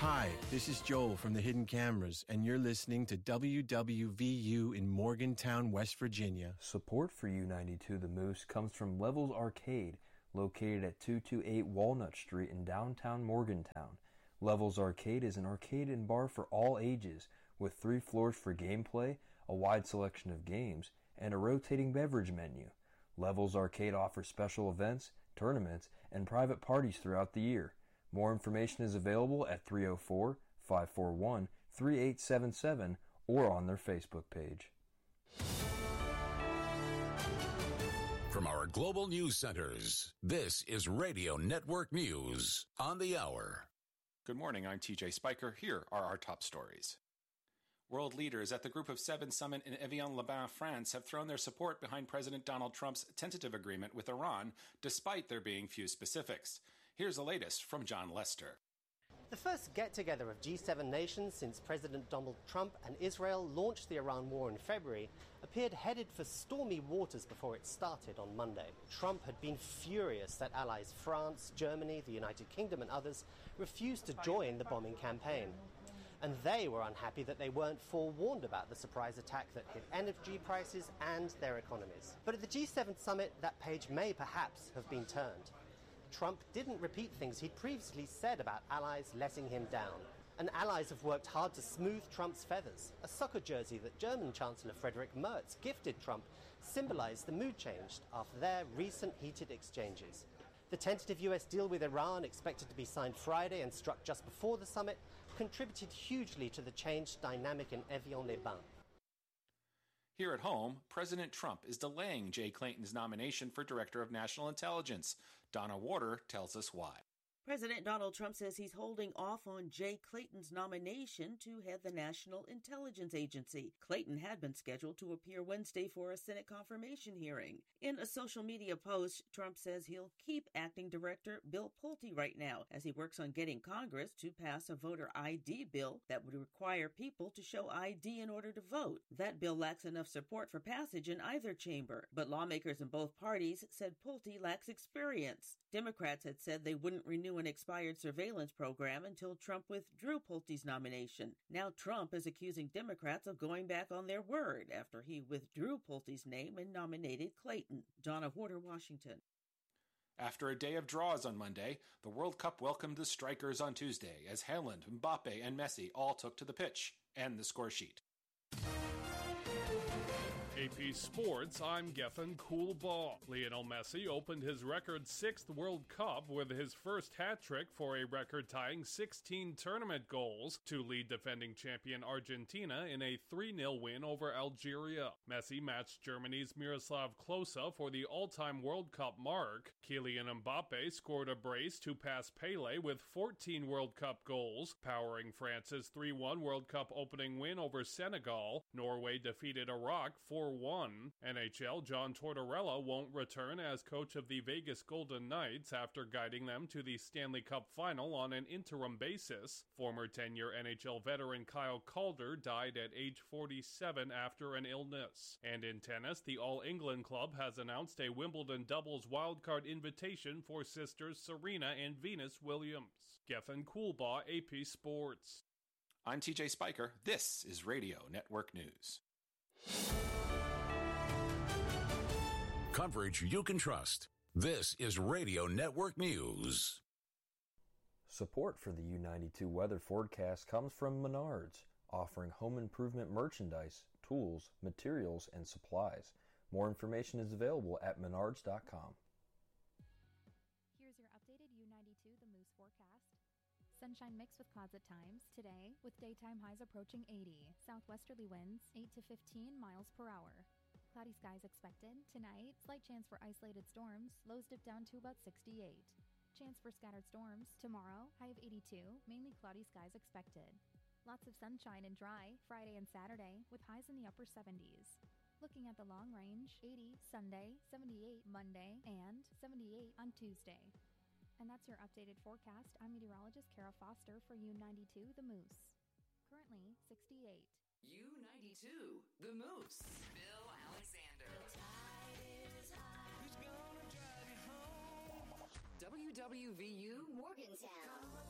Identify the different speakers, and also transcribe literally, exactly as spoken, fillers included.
Speaker 1: Hi, this is Joel from the Hidden Cameras, and you're listening to W W V U in Morgantown, West Virginia.
Speaker 2: Support for U ninety-two The Moose comes from Levels Arcade, located at two twenty-eight Walnut Street in downtown Morgantown. Levels Arcade is an arcade and bar for all ages, with three floors for gameplay, a wide selection of games, and a rotating beverage menu. Levels Arcade offers special events, tournaments, and private parties throughout the year. More information is available at three oh four, five four one, three eight seven seven or on their Facebook page.
Speaker 3: From our global news centers, this is Radio Network News on the hour.
Speaker 4: Good morning, I'm T J Spiker. Here are our top stories. World leaders at the Group of Seven summit in Evian-les-Bains, France, have thrown their support behind President Donald Trump's tentative agreement with Iran, despite there being few specifics. Here's the latest from John Lester.
Speaker 5: The first get-together of G seven nations since President Donald Trump and Israel launched the Iran war in February appeared headed for stormy waters before it started on Monday. Trump had been furious that allies France, Germany, the United Kingdom and others refused to join the bombing campaign. And they were unhappy that they weren't forewarned about the surprise attack that hit energy prices and their economies. But at the G seven summit, that page may perhaps have been turned. Trump didn't repeat things he'd previously said about allies letting him down. And allies have worked hard to smooth Trump's feathers. A soccer jersey that German Chancellor Friedrich Merz gifted Trump symbolized the mood change after their recent heated exchanges. The tentative U S deal with Iran, expected to be signed Friday and struck just before the summit, contributed hugely to the changed dynamic in Evian-les-Bains.
Speaker 4: Here at home, President Trump is delaying Jay Clayton's nomination for Director of National Intelligence. Donna Warder tells us why.
Speaker 6: President Donald Trump says he's holding off on Jay Clayton's nomination to head the National Intelligence Agency. Clayton had been scheduled to appear Wednesday for a Senate confirmation hearing. In a social media post, Trump says he'll keep acting director Bill Pulte right now as he works on getting Congress to pass a voter I D bill that would require people to show I D in order to vote. That bill lacks enough support for passage in either chamber, but lawmakers in both parties said Pulte lacks experience. Democrats had said they wouldn't renew an expired surveillance program until Trump withdrew Pulte's nomination. Now Trump is accusing Democrats of going back on their word after he withdrew Pulte's name and nominated Clayton. Donna Warder, Washington.
Speaker 4: After a day of draws on Monday, the World Cup welcomed the strikers on Tuesday as Haaland, Mbappe, and Messi all took to the pitch and the score sheet.
Speaker 7: A P Sports, I'm Geffen Coolbaugh. Lionel Messi opened his record sixth World Cup with his first hat-trick for a record-tying sixteen tournament goals to lead defending champion Argentina in a three nil win over Algeria. Messi matched Germany's Miroslav Klose for the all-time World Cup mark. Kylian Mbappe scored a brace to pass Pelé with fourteen World Cup goals, powering France's three one World Cup opening win over Senegal. Norway defeated Iraq four one. N H L John Tortorella won't return as coach of the Vegas Golden Knights after guiding them to the Stanley Cup final on an interim basis. Former ten-year N H L veteran Kyle Calder died at age forty-seven after an illness. And in tennis, the All England Club has announced a Wimbledon doubles wildcard invitation for sisters Serena and Venus Williams. Geffen Coolbaugh, A P Sports.
Speaker 4: I'm T J Spiker. This is Radio Network News.
Speaker 3: Coverage you can trust. This is Radio Network News.
Speaker 2: Support for the U ninety-two weather forecast comes from Menards, offering home improvement merchandise, tools, materials, and supplies. More information is available at menards dot com.
Speaker 8: Here's your updated U ninety-two The Moose forecast. Sunshine mixed with clouds at times today, with daytime highs approaching eighty. Southwesterly winds eight to fifteen miles per hour. Cloudy skies expected. Tonight, slight chance for isolated storms. Lows dip down to about sixty-eight. Chance for scattered storms. Tomorrow, high of eighty-two. Mainly cloudy skies expected. Lots of sunshine and dry Friday and Saturday, with highs in the upper seventies. Looking at the long range, eighty Sunday, seventy-eight Monday, and seventy-eight on Tuesday. And that's your updated forecast. I'm meteorologist Kara Foster for U ninety-two The Moose. Currently, sixty-eight.
Speaker 9: U ninety-two The Moose. Bill Alexander. The tide is high. Who's gonna drive you home? W W V U Morgantown.